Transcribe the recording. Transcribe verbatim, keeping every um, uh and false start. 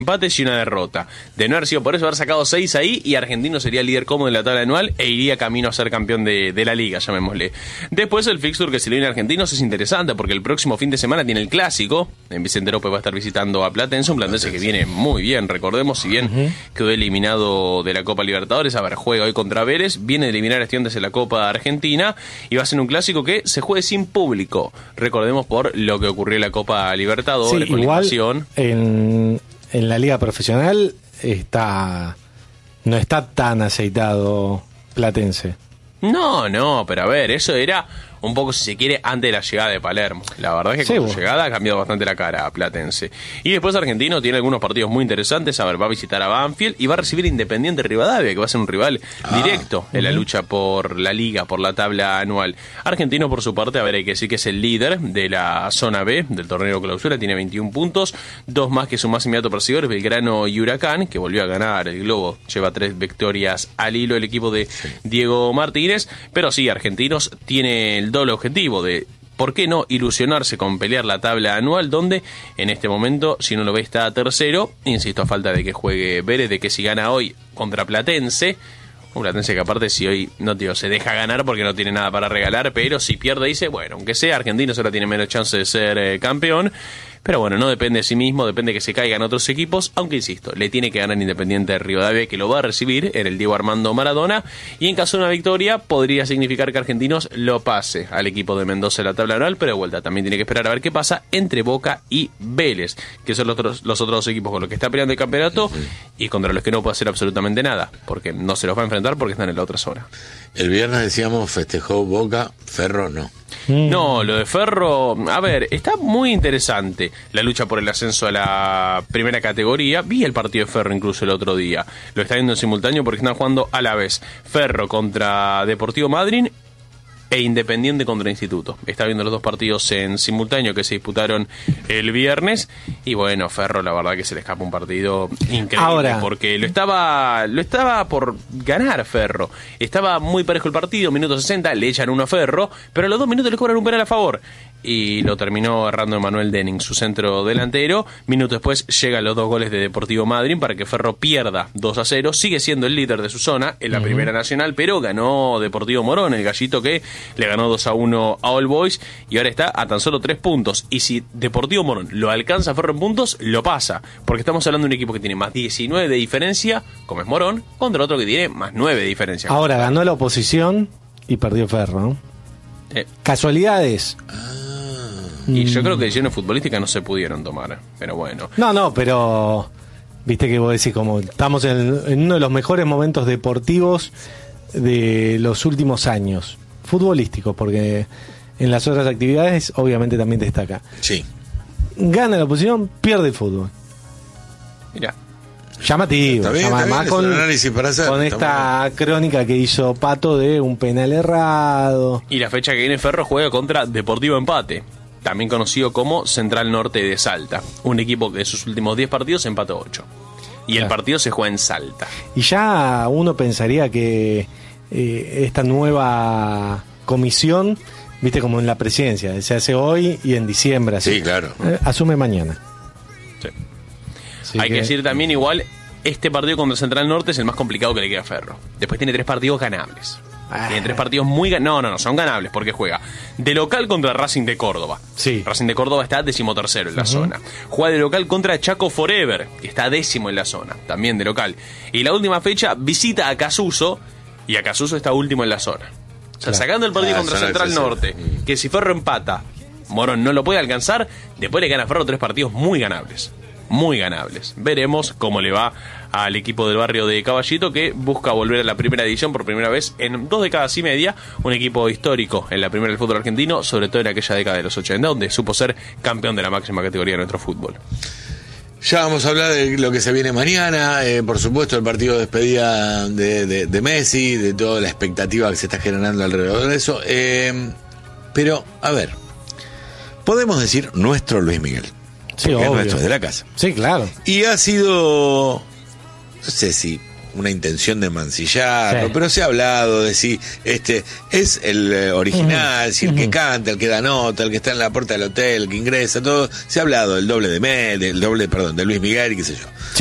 empates y una derrota. De no haber sido por eso, haber sacado seis ahí, y Argentino sería líder cómodo en la tabla anual e iría camino a ser campeón de, de la liga, llamémosle. Después el fixture que se le viene a Argentinos es interesante porque el próximo fin de semana tiene el clásico. En Vicente López va a estar visitando a Platense, un Platense que viene muy bien, recordemos, si bien uh-huh. quedó eliminado de la Copa Libertadores, a ver, juega hoy contra Vélez, viene de eliminar a Estudiantes en la Copa Argentina y va a ser un clásico que se juegue sin público. Recordemos por lo que ocurrió en la Copa Libertadores, sí, con igual la invasión. En... En la liga profesional está no está tan aceitado Platense. No, no, pero a ver, eso era un poco, si se quiere, antes de la llegada de Palermo. La verdad es que sí, con su llegada ha cambiado bastante la cara a Platense. Y después Argentino tiene algunos partidos muy interesantes. A ver, va a visitar a Banfield y va a recibir Independiente Rivadavia, que va a ser un rival ah, directo en uh-huh. la lucha por la liga, por la tabla anual. Argentino, por su parte, a ver, hay que decir que es el líder de la zona B del torneo clausura, tiene veintiún puntos, dos más que su más inmediato perseguidor, Belgrano y Huracán, que volvió a ganar el Globo, lleva tres victorias al hilo el equipo de sí. Diego Martínez, pero sí, Argentinos tiene el doble objetivo de, ¿por qué no ilusionarse con pelear la tabla anual, donde en este momento, si no lo ve, está tercero, insisto, a falta de que juegue Vélez, de que si gana hoy contra Platense, un Platense que aparte si hoy, no digo, se deja ganar porque no tiene nada para regalar, pero si pierde dice, bueno, aunque sea Argentinos ahora tiene menos chance de ser eh, campeón, pero bueno, no depende de sí mismo, depende de que se caigan otros equipos, aunque insisto, le tiene que ganar Independiente de Rivadavia, que lo va a recibir en el Diego Armando Maradona, y en caso de una victoria podría significar que Argentinos lo pase al equipo de Mendoza en la tabla anual, pero de vuelta también tiene que esperar a ver qué pasa entre Boca y Vélez, que son los otros, los otros equipos con los que está peleando el campeonato y contra los que no puede hacer absolutamente nada, porque no se los va a enfrentar porque están en la otra zona. El viernes decíamos festejó Boca, Ferro no. No, lo de Ferro, a ver, está muy interesante la lucha por el ascenso a la primera categoría. Vi el partido de Ferro incluso el otro día. Lo está viendo en simultáneo porque están jugando a la vez Ferro contra Deportivo Madryn e Independiente contra Instituto. Está viendo los dos partidos en simultáneo que se disputaron el viernes y bueno, Ferro la verdad que se le escapa un partido increíble. Ahora, porque lo estaba lo estaba por ganar Ferro. Estaba muy parejo el partido, minuto sesenta, le echan uno a Ferro, pero a los dos minutos le cobran un penal a favor. Y lo terminó errando Emanuel Denning, su centro delantero. Minutos después llegan los dos goles de Deportivo Madryn para que Ferro pierda dos a cero. Sigue siendo el líder de su zona en la uh-huh. primera nacional, pero ganó Deportivo Morón, el gallito que le ganó dos a uno a All Boys y ahora está a tan solo tres puntos. Y si Deportivo Morón lo alcanza a Ferro en puntos, lo pasa. Porque estamos hablando de un equipo que tiene más diecinueve de diferencia, como es Morón, contra otro que tiene más nueve de diferencia. Ahora ganó la oposición y perdió Ferro, ¿no? Eh. Casualidades. Y yo creo que decisiones futbolísticas no se pudieron tomar, pero bueno. No, no, pero viste que vos decís, como estamos en, en uno de los mejores momentos deportivos de los últimos años, futbolísticos, porque en las otras actividades obviamente también destaca. Sí. Gana la oposición, pierde el fútbol. Mirá. Llamativo, está bien, llama, está bien, con, es un análisis para hacer, con esta bien. Crónica que hizo Pato de un penal errado. Y la fecha que viene Ferro juega contra Deportivo Empate, también conocido como Central Norte de Salta, un equipo que de sus últimos diez partidos empató ocho. Y claro, el partido se juega en Salta. Y ya uno pensaría que eh, esta nueva comisión, viste, como en la presidencia, se hace hoy y en diciembre. Así, sí, claro. Eh, asume mañana. Sí. Hay que... que decir también igual, este partido contra Central Norte es el más complicado que le queda a Ferro. Después tiene tres partidos ganables. Tiene tres partidos muy... Gan- no, no, no, son ganables porque juega de local contra Racing de Córdoba. Sí. Racing de Córdoba está decimotercero en la uh-huh. zona. Juega de local contra Chaco Forever, que está décimo en la zona, también de local. Y la última fecha visita a Casuso, y a Casuso está último en la zona. O sea, claro, sacando el partido ah, contra Central Norte, mm. que si Ferro empata, Morón no lo puede alcanzar, después le gana a Ferro tres partidos muy ganables. Muy ganables. Veremos cómo le va al equipo del barrio de Caballito, que busca volver a la primera división por primera vez en dos décadas y media. Un equipo histórico en la primera del fútbol argentino, sobre todo en aquella década de los ochenta, donde supo ser campeón de la máxima categoría de nuestro fútbol. Ya vamos a hablar de lo que se viene mañana, eh, por supuesto el partido de despedida de, de, de Messi, de toda la expectativa que se está generando alrededor de eso. Eh, pero, a ver, podemos decir nuestro Luis Miguel. Sí, porque obvio. es nuestro, es de la casa. Sí, claro. Y ha sido, no sé si una intención de mancillarlo, sí. pero se ha hablado de si este es el eh, original, uh-huh. si el uh-huh. que canta, el que da nota, el que está en la puerta del hotel, el que ingresa, todo. Se ha hablado del doble de Mel, del doble, perdón, de Luis Miguel y qué sé yo.